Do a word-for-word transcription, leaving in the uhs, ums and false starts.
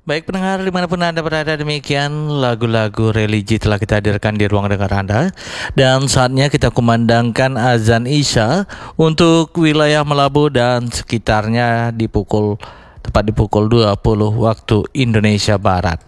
Baik pendengar dimanapun Anda berada, demikian lagu-lagu religi telah kita hadirkan di ruang dengar Anda. Dan saatnya kita kumandangkan azan Isya untuk wilayah Melabu dan sekitarnya di pukul tepat di pukul dua puluh waktu Indonesia Barat.